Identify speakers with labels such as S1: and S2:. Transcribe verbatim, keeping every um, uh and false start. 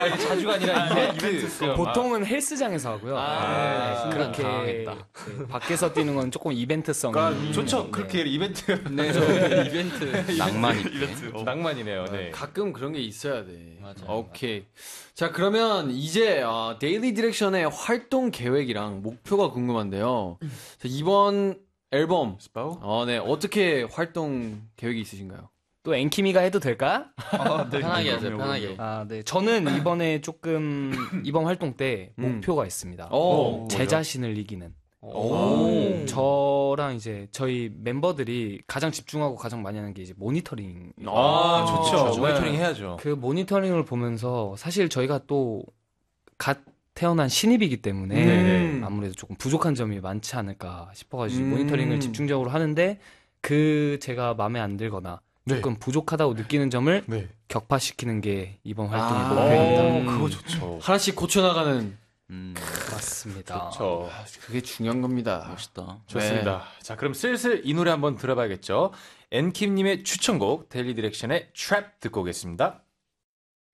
S1: 자주가 아니라 이벤트.
S2: 보통은 헬스장에서 하고요.
S3: 아,
S2: 네, 그렇게 네, 밖에서 뛰는 건 조금 이벤트성.
S1: 그러니까 좋죠. 네. 그렇게 이벤트.
S3: 네, 이벤트.
S4: 낭만 있게.
S1: 이벤트. 어. 낭만이네요. 네.
S3: 가끔 그런 게 있어야 돼.
S4: 맞아요.
S3: 오케이. 자, 그러면 이제 어, 데일리 디렉션의 활동 계획이랑 목표가 궁금한데요. 자, 이번 앨범 어, 네, 어떻게 활동 계획이 있으신가요?
S2: 또 앵키미가 해도 될까?
S4: 아, 네, 편하게 하세요. 편하게.
S2: 아, 네. 저는 이번에 조금 이번 활동 때 목표가 있습니다.
S3: 오,
S2: 제 자신을 이기는.
S3: 오.
S2: 저랑 이제 저희 멤버들이 가장 집중하고 가장 많이 하는 게 이제 모니터링.
S1: 아, 좋죠.
S3: 네.
S1: 모니터링 해야죠.
S2: 그 모니터링을 보면서 사실 저희가 또 갓 태어난 신입이기 때문에
S3: 네.
S2: 아무래도 조금 부족한 점이 많지 않을까 싶어가지고
S3: 음.
S2: 모니터링을 집중적으로 하는데 그 제가 마음에 안 들거나 조금 네. 부족하다고 느끼는 점을
S1: 네.
S2: 격파시키는 게 이번 활동의
S3: 아,
S2: 목표입니다.
S1: 오, 그거 좋죠.
S3: 하나씩 고쳐나가는.
S4: 음,
S2: 맞습니다.
S1: 좋죠.
S3: 아, 그게 중요한 겁니다.
S4: 멋있다.
S1: 좋습니다.
S3: 네.
S1: 자, 그럼 슬슬 이 노래 한번 들어봐야겠죠. 엔킴님의 추천곡 데일리 디렉션의 트랩 듣고 오겠습니다.